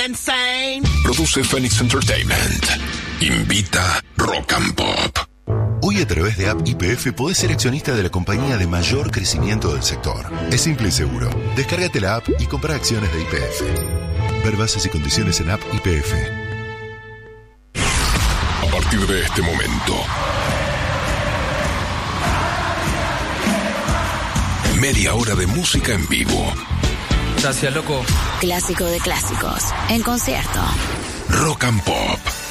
insane? Produce Phoenix Entertainment. Invita Rock and Pop. Hoy a través de App YPF podés ser accionista de la compañía de mayor crecimiento del sector. Es simple y seguro. Descárgate la app y compra acciones de YPF. Ver bases y condiciones en App YPF. A partir de este momento, media hora de música en vivo. Gracias, loco. Clásico de clásicos, en concierto. Rock and Pop.